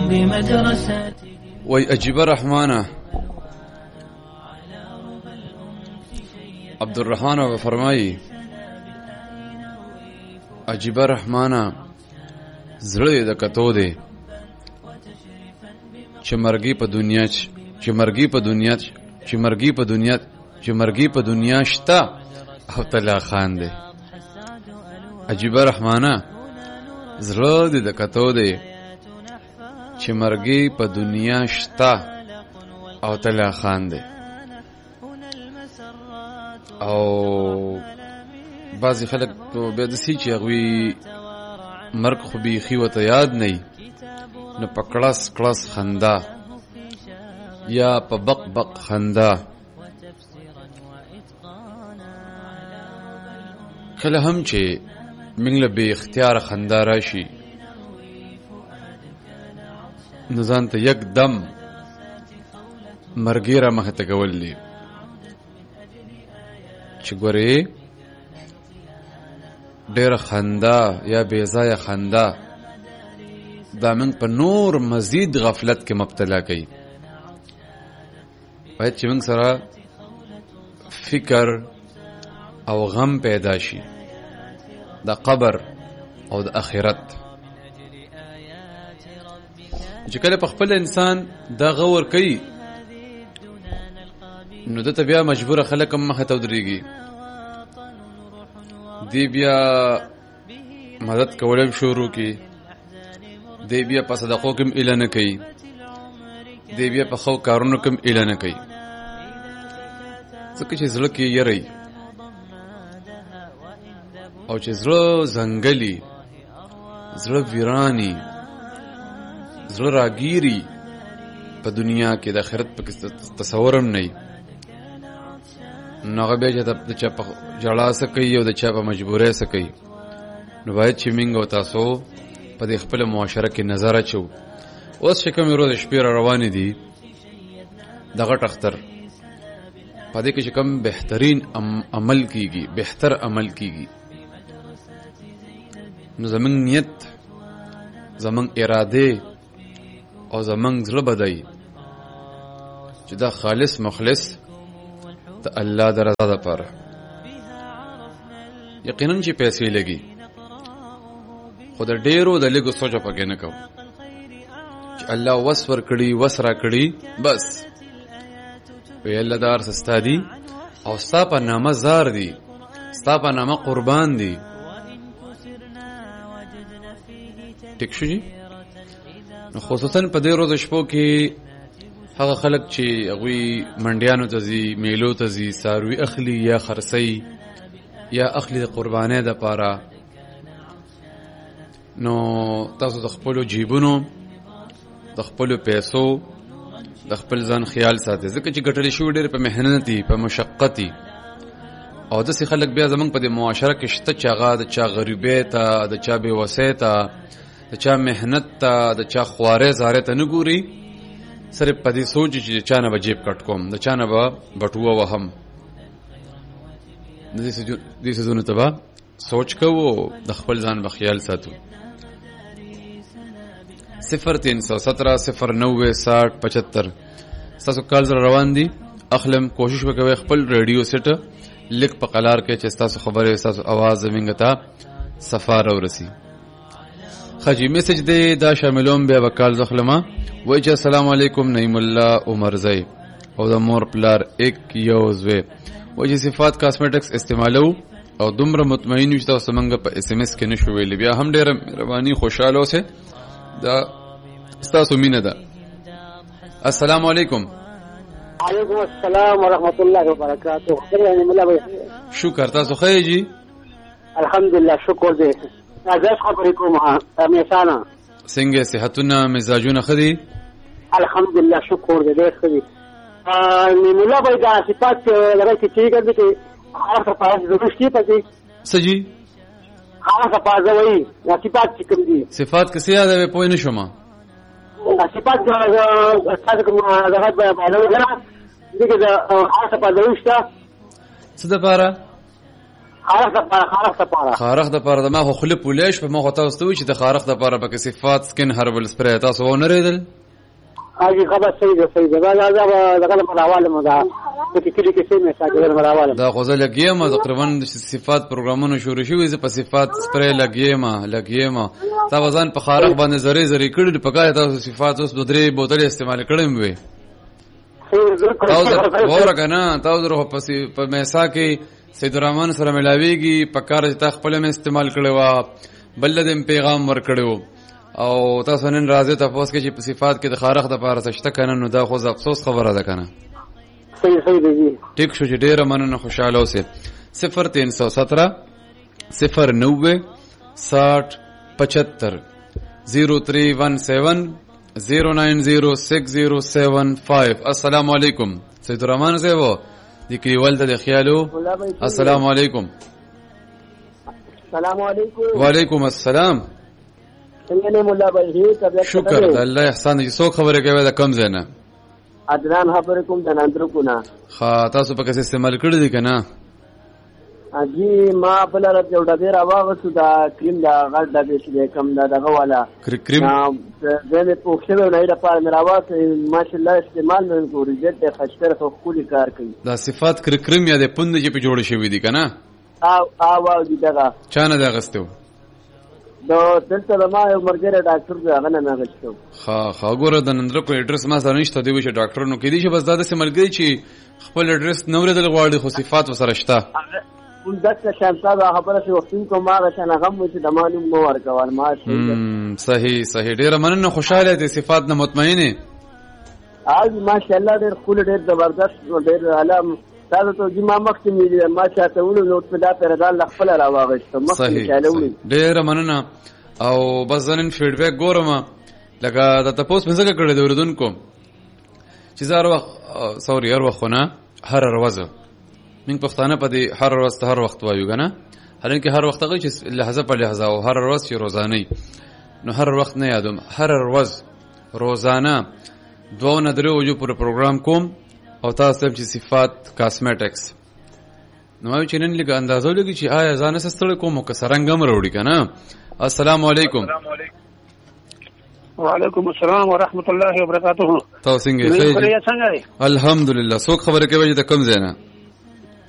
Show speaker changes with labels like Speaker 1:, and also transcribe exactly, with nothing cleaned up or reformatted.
Speaker 1: بمدرسته.
Speaker 2: وای عجیب رحمانه عبدالرحمن و فرمایي عجیب رحمانه زړه د کتو دی چې مرګي په دنیا چې مرګي په دنیا چې مرګي په دنیا چې مرګي په دنیا شته او طلا خان دی. عجیب رحمانه زړه د کتو دی چې مرګي په دنیا شته او طلا خان دی. او بعضی خلک به د سې چې هغوی مرګ خو بیخي ورته یاد نه وي نو په کړس کړس خندا یا په بق بق خندا کله هم چې موږ له بې اختیار خندا راشي نو ځان ته یک دم مرګي را مخې ته کول دي چې ګورې ډېره خندا یا بې ځایه خندا دا موږ په نور مزید غفلت کې مبتلا کوي. باید چې موږ سره فکر او غم پیدا شي د قبر او د آخرت. چې کله په خپل انسان دا غور کوي نو دته بیا مجبوره خلک هم مخه ته ودرېږي دی بیا مدد کولم شروع کی دی بیا په صدقو کې اعلان نه کوي دی بیا په خو کارونو کې اعلان نه کوي ځکه چې زړه کې یری او چې زړه زنګلی زړه ویرانی زړه راګيري په دنیا کې د آخرت په تصورم نه نو هغه بیا چې د چا په جړا سکی او د چا په مجبورۍ سکی. نو باید چې موږ او تاسو په دې خپل معاشره کې نظر اچو. اوس چې کومې ورځې شپې را روانې دي د غټ اختر په دې کې چې کوم بهترین عمل کیږي بهتر عمل کیږي نو زمونږ نیت زمونږ اراده او زمونږ زړه بدای چې دا خالص مخلص د الله د رضا لپاره. یقینا چې پیسې لګي خو د ډیرو د لګو سوچ پکې نه کوو چې الله وس ور کړی وس را کړی بس وی الله دار سستا دي او ستا په نامه زار دي ستا په نامه قربان دي. ټیک شو جی. نو خصوصا په دې ورځو شپو کې هغه خلک چې هغوی منډیانو ته ځي میلو ته ځي څاروي اخلي یا خرڅوي یا اخلي د قربانۍ دپاره نو تاسو د خپلو جیبونو د خپلو پیسو د خپل ځان خیال ساتئ ځکه چې ګټلې شوي ډېر په محنت دي په مشقت دي او داسې خلک بیا زموږ په دې معاشره کې شته چې هغه د چا غریبۍ ته د چا بېوسۍ ته د چا محنت ته د چا خوارۍ زارۍ ته نه ګوري صرف په دې سوچ چې د چا نه به جیب کټ کوم د چا نه به بټوه وهم د دې څیزونو ته به سوچ کوو د خپل ځان به خیال ساتو. صفر تین سو سترہ صفر نوے ساٹھ پچہتر ستاسو کال زر روان دي اخلم کوشش وکوي خپل ریډیو سیټ لیک په قلار کې چې ستاسو خبره ستاسو आवाज زمينګ ته سفار ورسي. خجی میسج دی دا شاملوم بیا وکال زخلمه وای چې السلام علیکم نعیم الله عمر زئی او د مور پلار ایک یوزوي وای چې صفات کاسمیټکس استعمالو او دومره مطمئن وشته سمنګ په اس ام اس کې نشو ویل بیا هم ډېر مهرباني خوشاله اوسه دا ستاسو مینه ده. السلام علیکم.
Speaker 3: وعلیکم السلام ورحمۃ اللہ وبرکاتہ.
Speaker 2: شکر تاسو خیر جی.
Speaker 3: الحمدلله شکر دې. ازاس خبرې کوم همیشانه
Speaker 2: څنګه صحتونه مزاجونه خدي؟
Speaker 3: الحمدلله شکر دې ډېر خدي. ا مولا به دا صفات لږه چې کېږي چې خاصه پاس زوشتي پاتې
Speaker 2: سجی
Speaker 3: خاصه پاس وایي صفات چې کوم دي
Speaker 2: صفات کسي یاد به پوه نه شوم.
Speaker 3: صفات تاسو کوم هغه به معلومه ده دغه خاصه پاس زوشته
Speaker 2: څه د پاره
Speaker 3: خارق د پاره خارق د پاره
Speaker 2: خارق د پاره د ما خو خله پولیش په مخ تاسو ته چې د خارق د پاره پکې صفات سکن هربل سپری تاسو و نه ریدل
Speaker 3: هغه خبر صحیح ده صحیح ده دا دا دغه مراواله مدا په کلی کې څه مساجد مراواله
Speaker 2: دا خو زه لګیم تقریبا د صفات پروګرامونو شروع شوی ز په صفات سپری لګیم لګیم تا وزن په خارق باندې زری زری کړي په کار تاسو صفات اوس د درې بوتل استعمال کړم وي تاسو ورکنه تاسو په میسا کې سید الرحمن سره ملاویږي په کار چې تا خپل مې استعمال کړي وا بل دې پیغام ور کړو او تاسو نن راځي تاسو کې چې په صفات کې د خارق د پاره څه کنه نو دا خو افسوس خبره ده کنه
Speaker 3: صحیح صحیح دی
Speaker 2: ټیک شو چې ډیره مننه خوشاله اوسه صفر تین سو سترہ صفر نوے ساٹھ پچہتر زیرو تھری ون سیون زیرو نائن زیرو سکس زیرو سیون فائیو. السلام علیکم سید الرحمن سے وہ دیکھیے والدہ دے خیالو. السلام علیکم.
Speaker 3: السلام علیکم.
Speaker 2: وعلیکم السلام.
Speaker 3: څنګه مولا بھائی
Speaker 2: شکر الله احسان دې سو خبره کوي دا کم زنه
Speaker 3: ادران خبره کوم د نندرو کو نه
Speaker 2: خا تاسو په کیسه استعمال کړی دی کنه
Speaker 3: اجي ما بل رات یو ډیر اواغه دا کریم دا غړ د دې کم دا دغه والا
Speaker 2: کریم
Speaker 3: زه په خوشو نه را پاره مراوات ماشاءالله استعمال نه کوي چې خشتر خو خولي کار کوي
Speaker 2: دا صفات کریم یا د پوند چې په جوړ شوی دی کنه
Speaker 3: او او دې دغه
Speaker 2: چانه دا غستو
Speaker 3: دا دلته ما یو مرګره ډاکټر دی هغه نه غشتو
Speaker 2: ها ها ګوره د نندره کو اډرس ما سره نشته دی چې ډاکټر نو کېدی چې بس دا د سملګری چې خپل اډرس نو ردل غواړي خو صفات وسره شته
Speaker 3: اون دغه شانتا دا خبره چې وختین کو ما غشنه غم چې د معلوم مو ورکوال ما
Speaker 2: صحیح صحیح ډیره مننه خوشاله دي صفات نه مطمئنه
Speaker 3: آج ماشاءالله ډیر خول ډیر زبردست ډیر علم تاسو ته جما مخکې مې ما چاته ولو نو په دا پیرادان خپل راوغشت مخکې چالوړي
Speaker 2: ډیر مننه او بس نن فیډبیک ګورم لکه دا تاسو څنګه کړی د اوردونکو چې زار وخت سوري هر وخت نه هر ورځ من پښتانه په دې هر ورځ هر وخت وایو کنه هرنګ هر وخت هغه چې لحظه په لحظه او هر ورځ چې روزانه نو هر وخت نه یادوم هر ورځ روزانه دوه نه درو جو پر پروګرام کوم او تاسو چې صفات کاسمیټکس نو چې نن لګ اندازو لګي چې آیا ځان سره کوم او کسرنګم وروړي کنه. السلام علیکم.
Speaker 3: وعلیکم السلام ورحمت الله وبرکاته.
Speaker 2: تاسو څنګه یې؟ الحمدلله. څوک خبره کوي چې کوم ځای نه؟